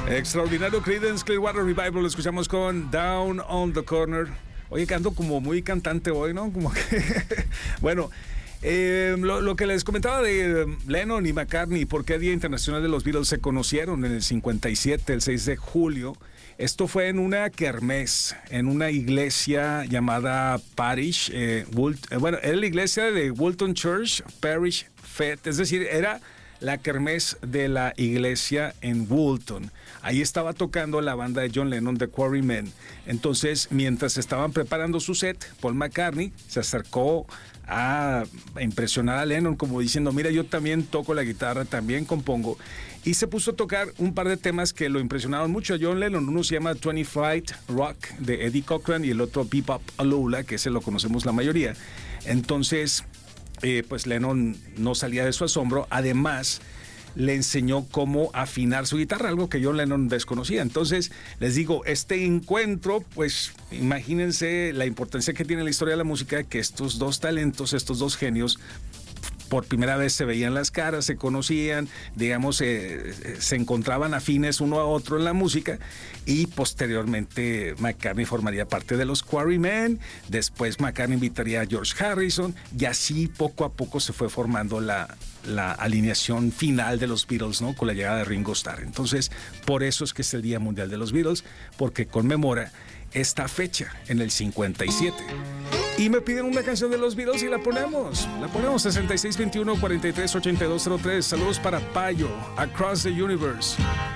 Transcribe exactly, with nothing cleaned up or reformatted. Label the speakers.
Speaker 1: Extraordinario Creedence Clearwater Revival, lo escuchamos con Down on the Corner. Oye, que ando como muy cantante hoy, ¿no? Como que... bueno, eh, lo, lo que les comentaba de Lennon y McCartney, por qué Día Internacional de los Beatles se conocieron en el cincuenta y siete, el seis de julio. Esto fue en una kermés, en una iglesia llamada Parish, eh, Wolt, eh, bueno, era la iglesia de Woolton Church Parish Fete, es decir, era la kermés de la iglesia en Woolton. Ahí estaba tocando la banda de John Lennon, The Quarrymen. Entonces, mientras estaban preparando su set, Paul McCartney se acercó a impresionar a Lennon, como diciendo, mira, yo también toco la guitarra, también compongo. Y se puso a tocar un par de temas que lo impresionaron mucho a John Lennon. Uno se llama twenty Flight Rock de Eddie Cochran y el otro Bebop Alula, que ese lo conocemos la mayoría. Entonces, eh, pues Lennon no salía de su asombro. Además, le enseñó cómo afinar su guitarra, algo que John Lennon desconocía. Entonces, les digo, este encuentro, pues imagínense la importancia que tiene en la historia de la música, que estos dos talentos, estos dos genios, por primera vez se veían las caras, se conocían, digamos, eh, se encontraban afines uno a otro en la música, y posteriormente McCartney formaría parte de los Quarrymen. Después McCartney invitaría a George Harrison, y así poco a poco se fue formando la, la alineación final de los Beatles, ¿no? Con la llegada de Ringo Starr. Entonces, por eso es que es el Día Mundial de los Beatles, porque conmemora esta fecha en el cincuenta y siete. Y me piden una canción de los Beatles y la ponemos. La ponemos sesenta y seis veintiuno cuarenta y tres ochenta y dos cero tres. Saludos para Payo, Across the Universe.